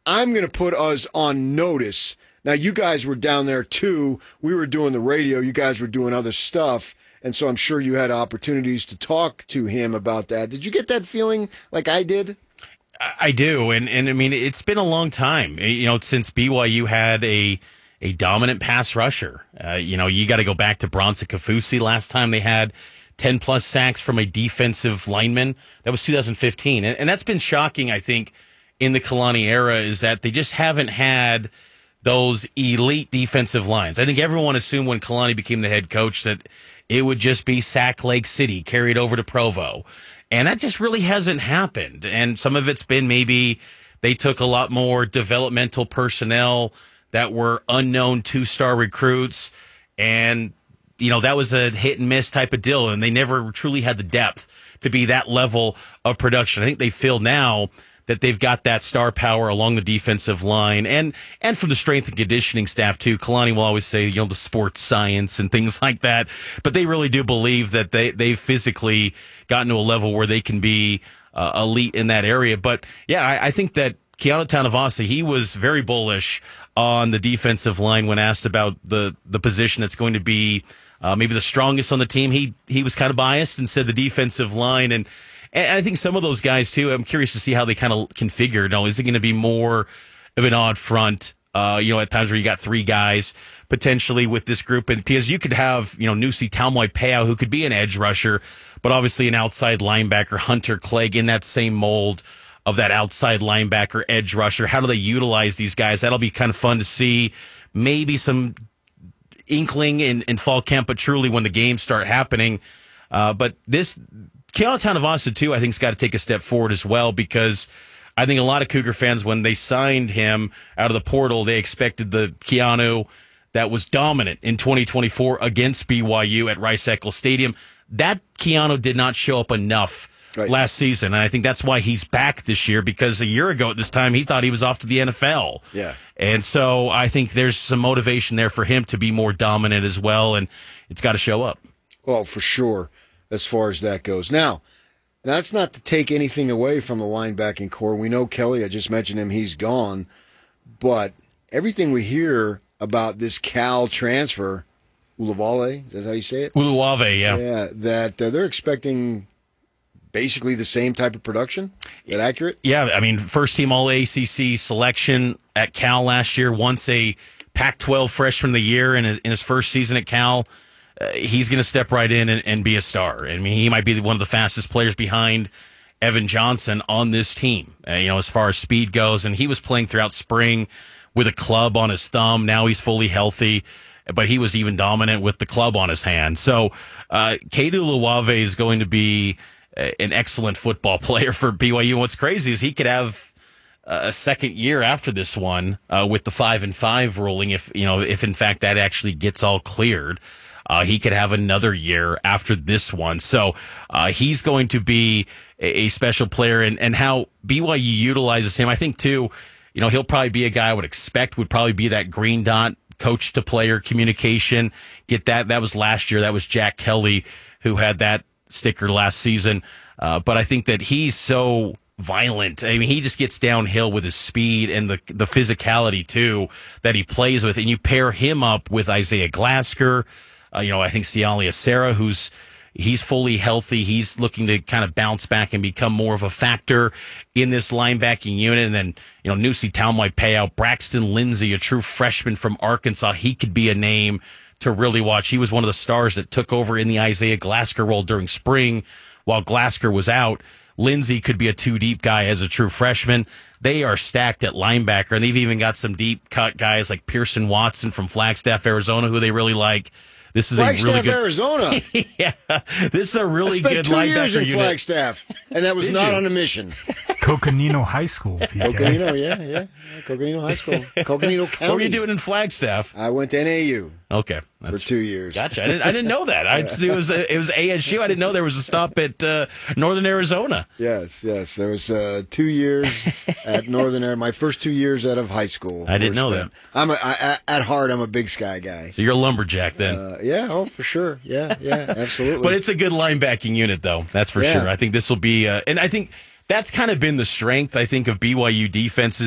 I'm going to put us on notice. Now, you guys were down there too. We were doing the radio. You guys were doing other stuff. And so I'm sure you had opportunities to talk to him about that. Did you get that feeling like I did? I do. And I mean, it's been a long time, since BYU had a dominant pass rusher. You got to go back to Bronson Kafusi last time they had 10-plus sacks from a defensive lineman. That was 2015. And that's been shocking, I think, in the Kalani era, is that they just haven't had those elite defensive lines. I think everyone assumed when Kalani became the head coach that it would just be Sack Lake City carried over to Provo. And that just really hasn't happened. And some of it's been maybe they took a lot more developmental personnel that were unknown 2-star recruits. And, that was a hit and miss type of deal. And they never truly had the depth to be that level of production. I think they feel now that they've got that star power along the defensive line and from the strength and conditioning staff too. Kalani will always say, the sports science and things like that, but they really do believe that they've physically gotten to a level where they can be elite in that area. But yeah, I think that Keanu Tanavasa, he was very bullish on the defensive line when asked about the position that's going to be maybe the strongest on the team. He was kind of biased and said the defensive line. And I think some of those guys, too, I'm curious to see how they kind of configure. Is it going to be more of an odd front, at times where you got 3 guys potentially with this group? And because you could have, Nusi Taumoi-Peau, who could be an edge rusher, but obviously an outside linebacker, Hunter Clegg, in that same mold of that outside linebacker, edge rusher. How do they utilize these guys? That'll be kind of fun to see. Maybe some inkling in fall camp, but truly when the games start happening. But this Keanu Tanavasa, too, I think has got to take a step forward as well, because I think a lot of Cougar fans, when they signed him out of the portal, they expected the Keanu that was dominant in 2024 against BYU at Rice-Eccles Stadium. That Keanu did not show up enough last season, and I think that's why he's back this year, because a year ago at this time, he thought he was off to the NFL. Yeah. And so I think there's some motivation there for him to be more dominant as well, and it's got to show up. Well, for sure, as far as that goes. Now, that's not to take anything away from the linebacking core. We know Kelly, I just mentioned him, he's gone. But everything we hear about this Cal transfer, Uluwale, is that how you say it? Uluwale, yeah. Yeah, that they're expecting basically the same type of production. Is that accurate? Yeah, I mean, first-team All-ACC selection at Cal last year, once a Pac-12 freshman of the year in his first season at Cal. He's going to step right in and be a star. I mean, he might be one of the fastest players behind Evan Johnson on this team, as far as speed goes. And he was playing throughout spring with a club on his thumb. Now he's fully healthy, but he was even dominant with the club on his hand. So, Kedu Uluwale is going to be an excellent football player for BYU. And what's crazy is he could have a second year after this one, with the 5-5 ruling. If in fact that actually gets all cleared. He could have another year after this one. So he's going to be a special player. And how BYU utilizes him, I think, too, he'll probably be a guy I would expect would probably be that green dot coach-to-player communication. Get that. That was last year. That was Jack Kelly who had that sticker last season. But I think that he's so violent. I mean, he just gets downhill with his speed and the physicality, too, that he plays with. And you pair him up with Isaiah Glasker, I think Siali Asera, he's fully healthy. He's looking to kind of bounce back and become more of a factor in this linebacking unit. And then, Nusi Taumoi-Peau, Braxton Lindsey, a true freshman from Arkansas. He could be a name to really watch. He was one of the stars that took over in the Isaiah Glasker role during spring while Glasker was out. Lindsey could be a 2-deep guy as a true freshman. They are stacked at linebacker, and they've even got some deep cut guys like Pearson Watson from Flagstaff, Arizona, who they really like. This is Flagstaff, a really good Arizona. Yeah, this is a really good linebacker unit. I spent 2 years in unit. Flagstaff, and that was not on a mission. Coconino High School. PK. Coconino, yeah. Coconino High School. Coconino County. What were you doing in Flagstaff? I went to NAU. Okay. For 2 years. Gotcha. I didn't know that. It was ASU. I didn't know there was a stop at Northern Arizona. Yes. There was 2 years at Northern Arizona. My first 2 years out of high school. I didn't know that. At heart, I'm a Big Sky guy. So you're a lumberjack then. Yeah, for sure. Yeah, absolutely. But it's a good linebacking unit, though. That's for sure. I think this will be, and I think that's kind of been the strength, I think, of BYU defenses.